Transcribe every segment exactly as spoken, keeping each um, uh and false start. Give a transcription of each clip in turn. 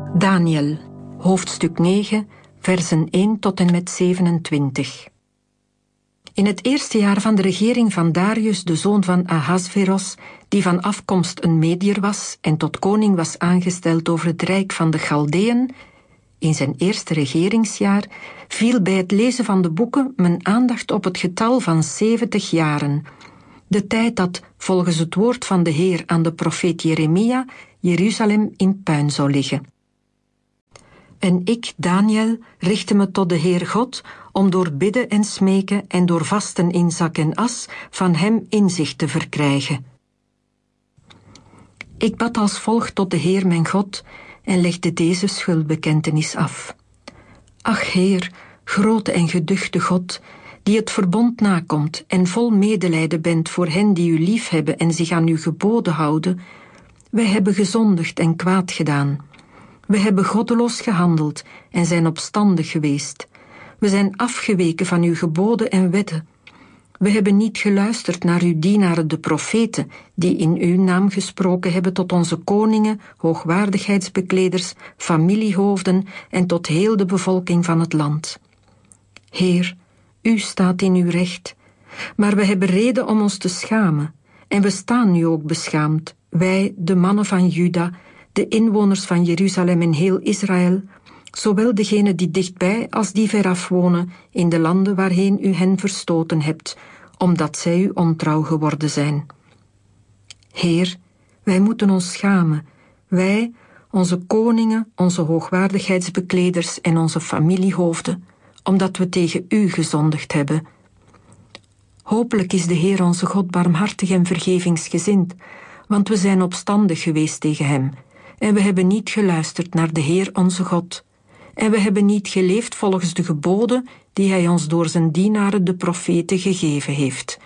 Daniel, hoofdstuk negen, versen één tot en met zevenentwintig. In het eerste jaar van de regering van Darius, de zoon van Ahasveros, die van afkomst een Mediër was en tot koning was aangesteld over het rijk van de Chaldeën, in zijn eerste regeringsjaar, viel bij het lezen van de boeken mijn aandacht op het getal van zeventig jaren, de tijd dat, volgens het woord van de Heer aan de profeet Jeremia, Jeruzalem in puin zou liggen. En ik, Daniel, richtte me tot de Heer God om door bidden en smeken en door vasten in zak en as van hem inzicht te verkrijgen. Ik bad als volgt tot de Heer mijn God en legde deze schuldbekentenis af. Ach Heer, grote en geduchte God, die het verbond nakomt en vol medelijden bent voor hen die u liefhebben en zich aan uw geboden houden, wij hebben gezondigd en kwaad gedaan. We hebben goddeloos gehandeld en zijn opstandig geweest. We zijn afgeweken van uw geboden en wetten. We hebben niet geluisterd naar uw dienaren de profeten, die in uw naam gesproken hebben tot onze koningen, hoogwaardigheidsbekleders, familiehoofden en tot heel de bevolking van het land. Heer, u staat in uw recht, maar we hebben reden om ons te schamen, en we staan nu ook beschaamd, wij, de mannen van Juda, de inwoners van Jeruzalem en heel Israël, zowel degenen die dichtbij als die veraf wonen in de landen waarheen u hen verstoten hebt, omdat zij u ontrouw geworden zijn. Heer, wij moeten ons schamen, wij, onze koningen, onze hoogwaardigheidsbekleders en onze familiehoofden, omdat we tegen u gezondigd hebben. Hopelijk is de Heer onze God barmhartig en vergevingsgezind, want we zijn opstandig geweest tegen hem, en we hebben niet geluisterd naar de Heer onze God, en we hebben niet geleefd volgens de geboden die hij ons door zijn dienaren de profeten gegeven heeft.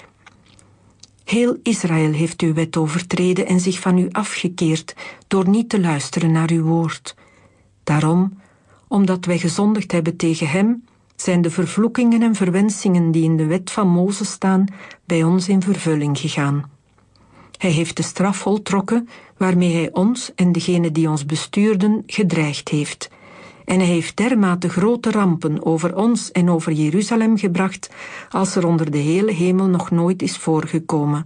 Heel Israël heeft uw wet overtreden en zich van u afgekeerd door niet te luisteren naar uw woord. Daarom, omdat wij gezondigd hebben tegen hem, zijn de vervloekingen en verwensingen die in de wet van Mozes staan bij ons in vervulling gegaan. Hij heeft de straf voltrokken waarmee hij ons en degenen die ons bestuurden gedreigd heeft. En hij heeft dermate grote rampen over ons en over Jeruzalem gebracht als er onder de hele hemel nog nooit is voorgekomen.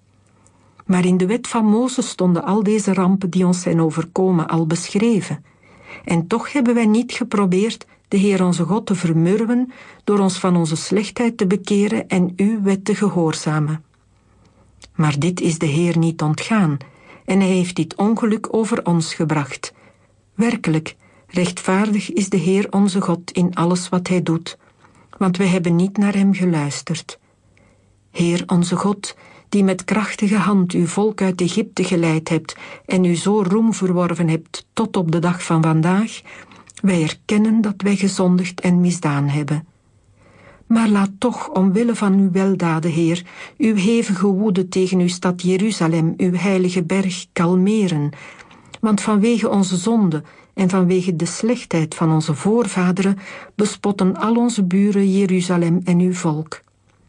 Maar in de wet van Mozes stonden al deze rampen die ons zijn overkomen al beschreven. En toch hebben wij niet geprobeerd de Heer onze God te vermurwen door ons van onze slechtheid te bekeren en uw wet te gehoorzamen. Maar dit is de Heer niet ontgaan, en hij heeft dit ongeluk over ons gebracht. Werkelijk, rechtvaardig is de Heer onze God in alles wat hij doet, want wij hebben niet naar hem geluisterd. Heer onze God, die met krachtige hand uw volk uit Egypte geleid hebt en u zo roem verworven hebt tot op de dag van vandaag, wij erkennen dat wij gezondigd en misdaan hebben. Maar laat toch, omwille van uw weldaden, Heer, uw hevige woede tegen uw stad Jeruzalem, uw heilige berg, kalmeren, want vanwege onze zonde en vanwege de slechtheid van onze voorvaderen bespotten al onze buren Jeruzalem en uw volk.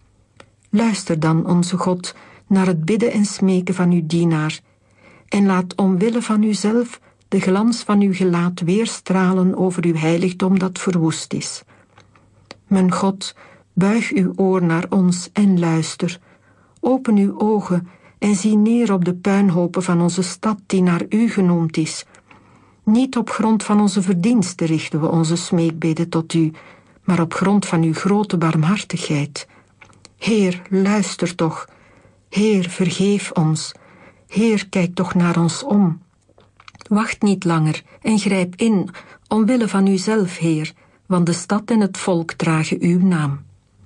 Luister dan, onze God, naar het bidden en smeken van uw dienaar, en laat omwille van uzelf de glans van uw gelaat weerstralen over uw heiligdom dat verwoest is. Mijn God, buig uw oor naar ons en luister. Open uw ogen en zie neer op de puinhopen van onze stad die naar u genoemd is. Niet op grond van onze verdiensten richten we onze smeekbeden tot u, maar op grond van uw grote barmhartigheid. Heer, luister toch. Heer, vergeef ons. Heer, kijk toch naar ons om. Wacht niet langer en grijp in, omwille van uzelf, Heer, want de stad en het volk dragen uw naam.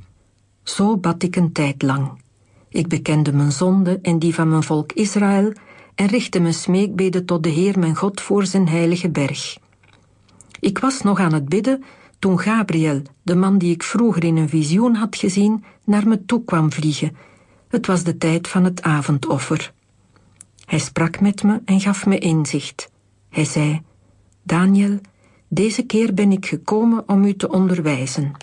Zo bad ik een tijd lang. Ik bekende mijn zonde en die van mijn volk Israël en richtte mijn smeekbeden tot de Heer mijn God voor zijn heilige berg. Ik was nog aan het bidden toen Gabriel, de man die ik vroeger in een visioen had gezien, naar me toe kwam vliegen. Het was de tijd van het avondoffer. Hij sprak met me en gaf me inzicht. Hij zei: Daniel, deze keer ben ik gekomen om u te onderwijzen.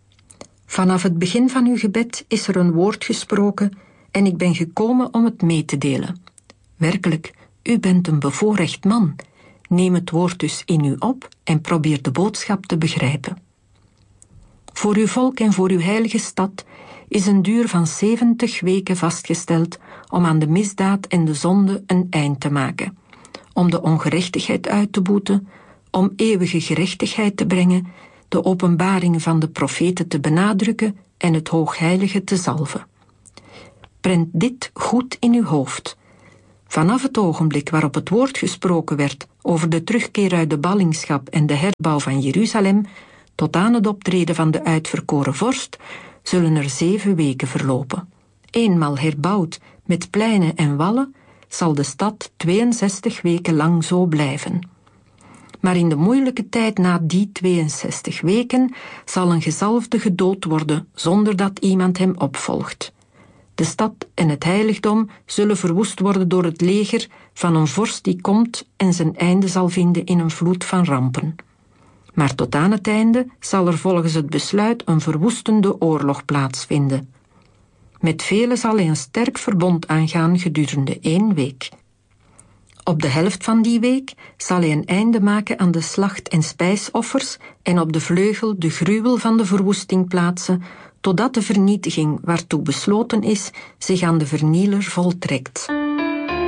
Vanaf het begin van uw gebed is er een woord gesproken en ik ben gekomen om het mee te delen. Werkelijk, u bent een bevoorrecht man. Neem het woord dus in u op en probeer de boodschap te begrijpen. Voor uw volk en voor uw heilige stad is een duur van zeventig weken vastgesteld om aan de misdaad en de zonde een eind te maken, om de ongerechtigheid uit te boeten, om eeuwige gerechtigheid te brengen, de openbaring van de profeten te benadrukken en het hoogheilige te zalven. Prent dit goed in uw hoofd. Vanaf het ogenblik waarop het woord gesproken werd over de terugkeer uit de ballingschap en de herbouw van Jeruzalem, tot aan het optreden van de uitverkoren vorst, zullen er zeven weken verlopen. Eenmaal herbouwd met pleinen en wallen, zal de stad tweeënzestig weken lang zo blijven. Maar in de moeilijke tijd na die tweeënzestig weken zal een gezalfde gedood worden zonder dat iemand hem opvolgt. De stad en het heiligdom zullen verwoest worden door het leger van een vorst die komt en zijn einde zal vinden in een vloed van rampen. Maar tot aan het einde zal er volgens het besluit een verwoestende oorlog plaatsvinden. Met velen zal hij een sterk verbond aangaan gedurende één week. Op de helft van die week zal hij een einde maken aan de slacht- en spijsoffers en op de vleugel de gruwel van de verwoesting plaatsen, totdat de vernietiging waartoe besloten is zich aan de vernieler voltrekt.